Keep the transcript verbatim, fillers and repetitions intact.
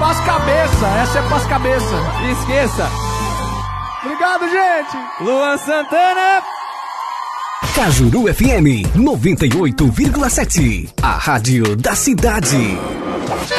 pras cabeça, essa é pras cabeça. Esqueça. Obrigado, gente. Luan Santana. Cajuru F M noventa e oito vírgula sete, a rádio da cidade.